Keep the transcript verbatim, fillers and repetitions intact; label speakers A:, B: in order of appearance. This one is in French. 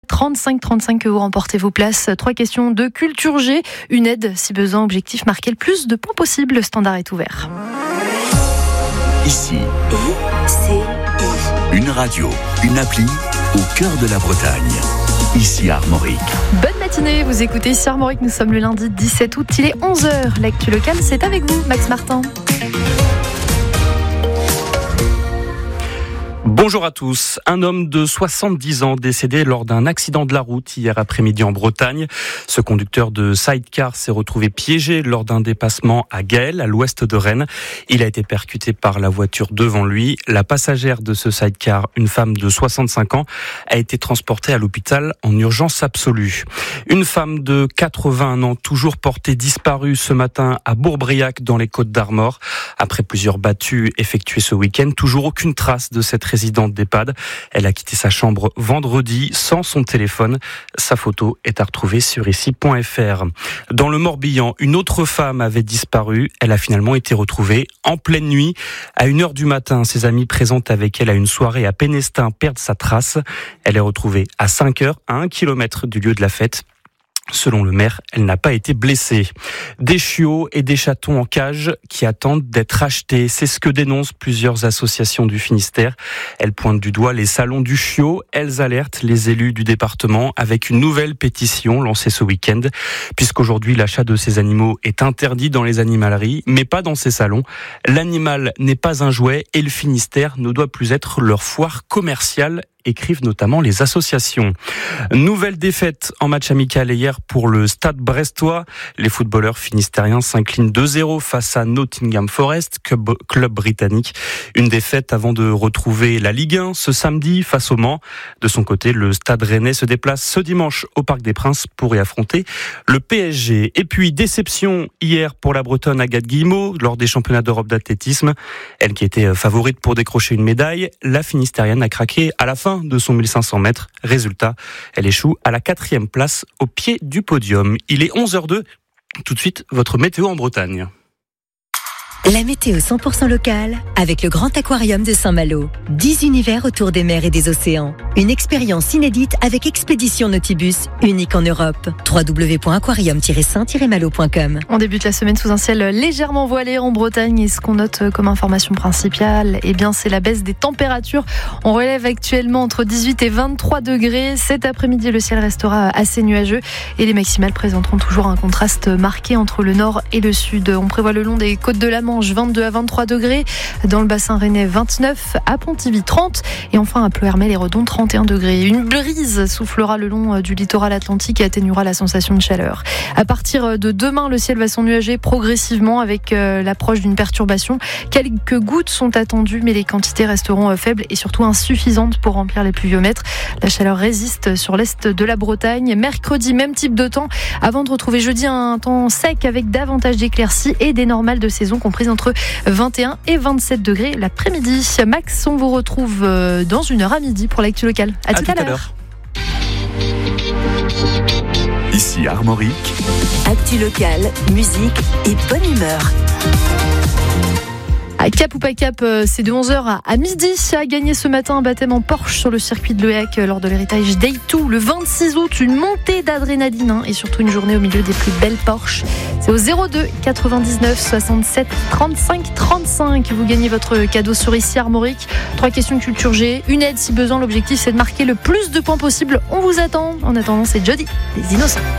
A: trente-cinq trente-cinq que vous remportez vos places. Trois questions de culture G. Une aide si besoin. Objectif, marquer le plus de points possible. Le standard est ouvert.
B: Ici,
C: I C I.
B: une radio, une appli au cœur de la Bretagne. Ici Armorique.
A: Bonne matinée, vous écoutez Ici Armorique. Nous sommes le lundi dix-sept août, il est onze heures. L'actu locale, c'est avec vous, Max Martin.
D: Bonjour à tous. Un homme de soixante-dix ans décédé lors d'un accident de la route hier après-midi en Bretagne. Ce conducteur de sidecar s'est retrouvé piégé lors d'un dépassement à Gaël, à l'ouest de Rennes. Il a été percuté par la voiture devant lui. La passagère de ce sidecar, une femme de soixante-cinq ans, a été transportée à l'hôpital en urgence absolue. Une femme de quatre-vingt-un ans, toujours portée disparue ce matin à Bourbriac dans les Côtes-d'Armor. Après plusieurs battues effectuées ce week-end, toujours aucune trace de cette résidente d'EHPAD. Elle a quitté sa chambre vendredi sans son téléphone. Sa photo est à retrouver sur ici point f r. Dans le Morbihan, une autre femme avait disparu. Elle a finalement été retrouvée en pleine nuit. À une heure du matin, ses amis présentes avec elle à une soirée à Pénestin perdent sa trace. Elle est retrouvée à cinq heures, à un kilomètre du lieu de la fête. Selon le maire, elle n'a pas été blessée. Des chiots et des chatons en cage qui attendent d'être achetés. C'est ce que dénoncent plusieurs associations du Finistère. Elles pointent du doigt les salons du chiot. Elles alertent les élus du département avec une nouvelle pétition lancée ce week-end. Puisqu'aujourd'hui, l'achat de ces animaux est interdit dans les animaleries, mais pas dans ces salons. L'animal n'est pas un jouet et le Finistère ne doit plus être leur foire commerciale, écrivent notamment les associations. Nouvelle défaite en match amical hier pour le Stade brestois. Les footballeurs finistériens s'inclinent deux zéro face à Nottingham Forest, club, club britannique. Une défaite avant de retrouver la Ligue un ce samedi face au Mans. De son côté, le Stade rennais se déplace ce dimanche au Parc des Princes pour y affronter le P S G. Et puis, déception hier pour la Bretonne Agathe Guillemot lors des championnats d'Europe d'athlétisme. Elle qui était favorite pour décrocher une médaille, la finistérienne a craqué à la fin de son mille cinq cents mètres. Résultat, elle échoue à la quatrième place au pied du podium. Il est onze heures deux. Tout de suite, votre météo en Bretagne.
C: La météo cent pour cent locale avec le Grand Aquarium de Saint-Malo. dix univers autour des mers et des océans. Une expérience inédite avec Expédition Nautibus, unique en Europe. w w w point aquarium tiret saint tiret malo point com.
A: On débute la semaine sous un ciel légèrement voilé en Bretagne. Et ce qu'on note comme information principale, eh bien, c'est la baisse des températures. On relève actuellement entre dix-huit et vingt-trois degrés. Cet après-midi, le ciel restera assez nuageux et les maximales présenteront toujours un contraste marqué entre le nord et le sud. On prévoit le long des côtes de la Manche vingt-deux à vingt-trois degrés, dans le bassin rennais vingt-neuf, à Pontivy trente et enfin à Pleuhermel-les-Redons trente et un degrés. Une brise soufflera le long du littoral atlantique et atténuera la sensation de chaleur. À partir de demain, le ciel va s'ennuager progressivement avec l'approche d'une perturbation. Quelques gouttes sont attendues, mais les quantités resteront faibles et surtout insuffisantes pour remplir les pluviomètres. La chaleur résiste sur l'est de la Bretagne. Mercredi, même type de temps, avant de retrouver jeudi un temps sec avec davantage d'éclaircies et des normales de saison comprises entre vingt et un et vingt-sept degrés l'après-midi. Max, on vous retrouve dans une heure à midi pour l'actu locale. À, à tout, tout à l'heure. l'heure.
B: Ici Armorique.
C: Actu locale, musique et bonne humeur.
A: À Cap ou pas Cap, c'est de onze heures à midi. A gagné ce matin un baptême en Porsche sur le circuit de l'E H C lors de l'Heritage Day deux. Le vingt-six août, une montée d'adrénaline hein, et surtout une journée au milieu des plus belles Porsche. C'est au zéro deux quatre-vingt-dix-neuf soixante-sept trente-cinq trente-cinq. Vous gagnez votre cadeau sur Ici Armorique. Trois questions de culture G, une aide si besoin. L'objectif, c'est de marquer le plus de points possible. On vous attend. En attendant, c'est Jody, les Innocents.